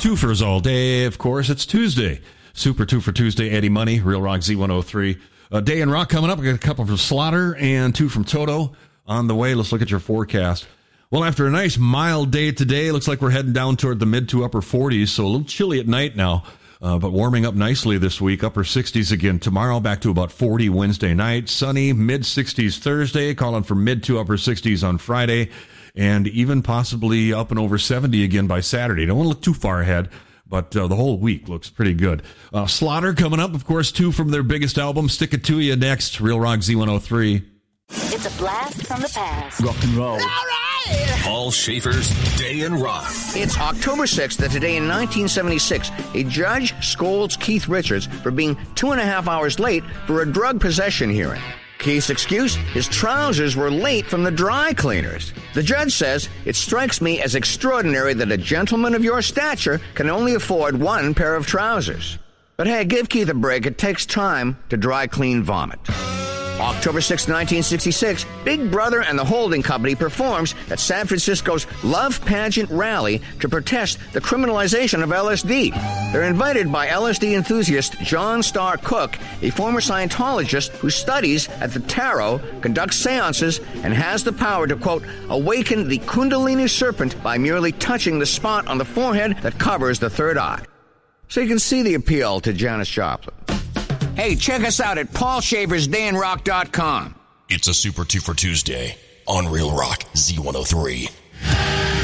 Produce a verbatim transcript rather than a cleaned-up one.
Twofers all day. Of course, it's Tuesday. Super Two for Tuesday. Eddie Money, Real Rock Z one oh three. A day in rock coming up. We got a couple from Slaughter and two from Toto on the way. Let's look at your forecast. Well, after a nice mild day today, looks like we're heading down toward the mid to upper forties, so a little chilly at night now, uh, but warming up nicely this week, upper sixties again tomorrow, back to about forty Wednesday night, sunny, mid sixties Thursday, calling for mid to upper sixties on Friday, and even possibly up and over seventy again by Saturday. Don't want to look too far ahead, but uh, the whole week looks pretty good. Uh, Slaughter coming up, of course, two from their biggest album, Stick It To You next, Real Rock Z one oh three. It's a blast from the past. Rock and roll. All right. Paul Schaefer's Day in Rock. It's October sixth, that today in nineteen seventy-six, a judge scolds Keith Richards for being two and a half hours late for a drug possession hearing. Keith's excuse? His trousers were late from the dry cleaners. The judge says, "It strikes me as extraordinary that a gentleman of your stature can only afford one pair of trousers." But hey, give Keith a break. It takes time to dry clean vomit. October sixth, nineteen sixty-six, Big Brother and the Holding Company performs at San Francisco's Love Pageant Rally to protest the criminalization of L S D. They're invited by L S D enthusiast John Starr Cook, a former Scientologist who studies at the Tarot, conducts seances, and has the power to, quote, awaken the Kundalini serpent by merely touching the spot on the forehead that covers the third eye. So you can see the appeal to Janis Joplin. Hey, check us out at paul schaefer's day in rock dot com. It's a Super Two for Tuesday on Real Rock Z one oh three.